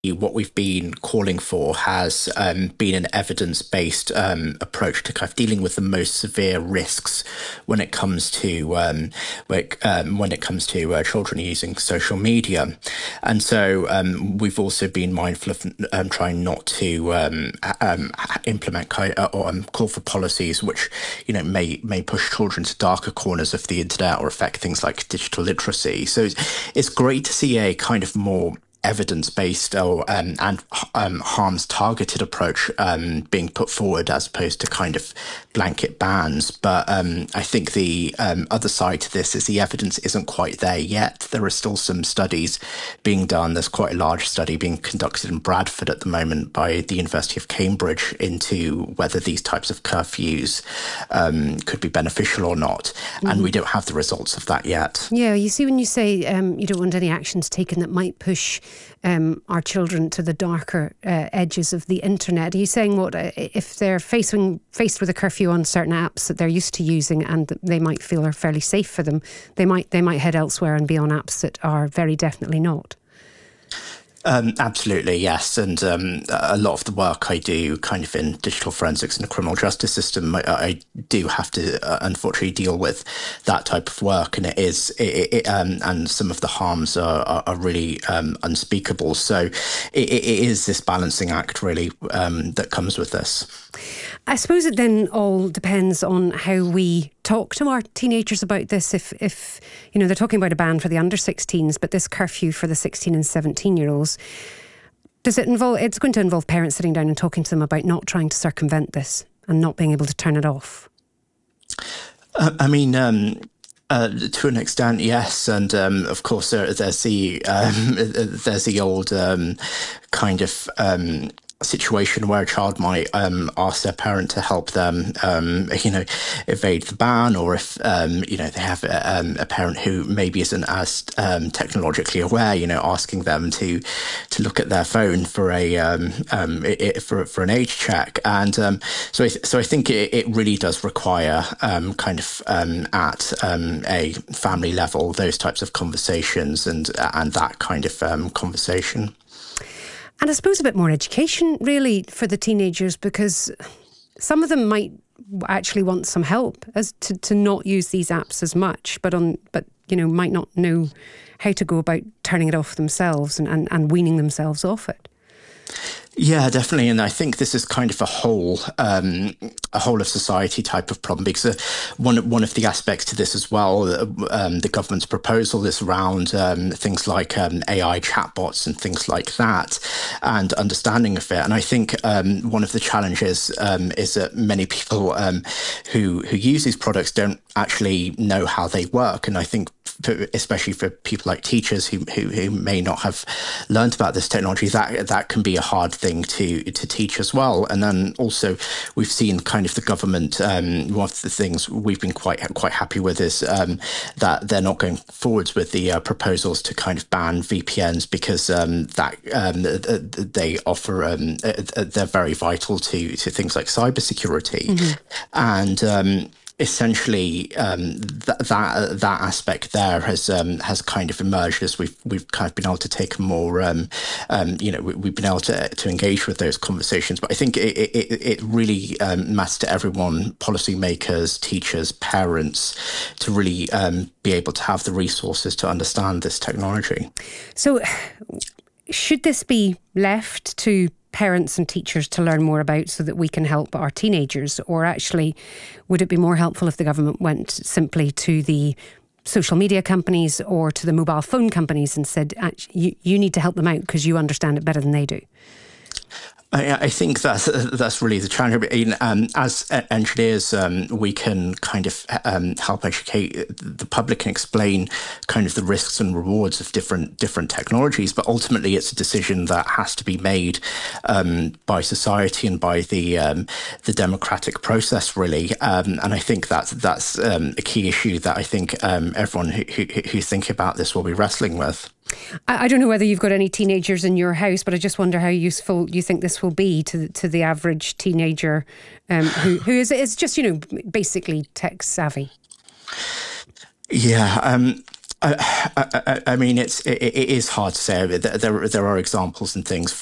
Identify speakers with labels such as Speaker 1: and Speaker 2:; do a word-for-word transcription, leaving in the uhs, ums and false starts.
Speaker 1: what we've been calling for has um, been an evidence-based um, approach to kind of dealing with the most severe risks when it comes to um, like, um, when it comes to uh, children using social media, and so um, we've also been mindful of um, trying not to um, um, implement kind of, or um, call for policies which you know may may push children to darker corners of the internet or affect things like digital literacy. So it's, it's great to see a kind of more evidence-based or um, and um, harms targeted approach um, being put forward as opposed to kind of blanket bans. But um, I think the um, other side to this is the evidence isn't quite there yet. There are still some studies being done. There's quite a large study being conducted in Bradford at the moment by the University of Cambridge into whether these types of curfews um, could be beneficial or not. Mm-hmm. And we don't have the results of that yet.
Speaker 2: Yeah, you see, when you say um, you don't want any actions taken that might push Um, our children to the darker uh, edges of the internet. Are you saying what uh, if they're facing faced with a curfew on certain apps that they're used to using and that they might feel are fairly safe for them, they might they might head elsewhere and be on apps that are very definitely not?
Speaker 1: Um, absolutely, yes. And um, a lot of the work I do kind of in digital forensics in the criminal justice system, I, I do have to uh, unfortunately deal with that type of work. And it is, it, it, um, and some of the harms are, are, are really um, unspeakable. So it, it is this balancing act really um, that comes with this.
Speaker 2: I suppose it then all depends on how we talk to our teenagers about this. If, if you know, they're talking about a ban for the under sixteens, but this curfew for the sixteen and seventeen year olds, does it involve, it's going to involve parents sitting down and talking to them about not trying to circumvent this and not being able to turn it off?
Speaker 1: Uh, I mean, um, Uh, to an extent, yes, and um, of course there, there's the um, there's the old um, kind of um, situation where a child might um, ask their parent to help them, um, you know, evade the ban, or if um, you know they have a, um, a parent who maybe isn't as um, technologically aware, you know, asking them to to look at their phone for a um, um, it, for for an age check, and um, so I th- so I think it, it really does require um, kind of um, at um, a family level those types of conversations and and that kind of um, conversation.
Speaker 2: And I suppose a bit more education, really, for the teenagers, because some of them might actually want some help as to, to not use these apps as much, but on but you know might not know how to go about turning it off themselves and, and, and weaning themselves off it.
Speaker 1: Yeah, definitely. And I think this is kind of a whole, um, a whole of society type of problem, because uh, one, one of the aspects to this as well, uh, um, the government's proposal is around um, things like um, A I chatbots and things like that, and understanding of it. And I think um, one of the challenges um, is that many people um, who, who use these products don't actually know how they work. And I think for, especially for people like teachers who, who who may not have learned about this technology, that that can be a hard thing to to teach as well. And then also we've seen kind of the government, um, one of the things we've been quite quite happy with is um, that they're not going forwards with the uh, proposals to kind of ban V P Ns, because um, that um, they offer um, they're very vital to to things like cybersecurity. Mm-hmm. And um, essentially, um, th- that that aspect there has um, has kind of emerged as we've we've kind of been able to take a more, um, um, you know, we, we've been able to to engage with those conversations. But I think it it, it really um, matters to everyone, policymakers, teachers, parents, to really um, be able to have the resources to understand this technology.
Speaker 2: So, should this be left to parents and teachers to learn more about so that we can help our teenagers? Or actually, would it be more helpful if the government went simply to the social media companies or to the mobile phone companies and said, you, you need to help them out because you understand it better than they do?
Speaker 1: I, I think that's that's really the challenge. Um, as engineers, um, we can kind of um, help educate the public and explain kind of the risks and rewards of different different technologies. But ultimately, it's a decision that has to be made um, by society and by the um, the democratic process, really. Um, and I think that's that's um, a key issue that I think um, everyone who, who who's thinking about this will be wrestling with.
Speaker 2: I don't know whether you've got any teenagers in your house, but I just wonder how useful you think this will be to to the average teenager um, who who is is just, you know, basically tech savvy.
Speaker 1: Yeah. Um, I, I, I mean, it's it, it is hard to say. There, there there are examples and things.